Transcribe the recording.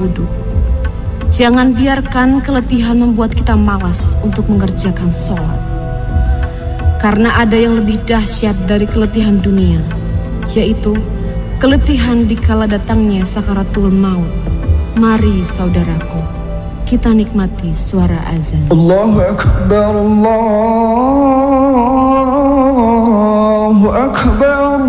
wudhu. Jangan biarkan keletihan membuat kita malas untuk mengerjakan sholat. Karena ada yang lebih dahsyat dari keletihan dunia, yaitu keletihan dikala datangnya sakaratul maut. Mari saudaraku, kita nikmati suara azan. Allahu Akbar, Allahu Akbar.